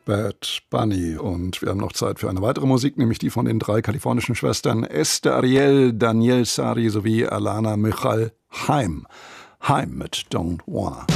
Bad Bunny. Und wir haben noch Zeit für eine weitere Musik, nämlich die von den 3 kalifornischen Schwestern Esther Ariel, Danielle Sari sowie Alana Michal. Heim mit Don't Wanna.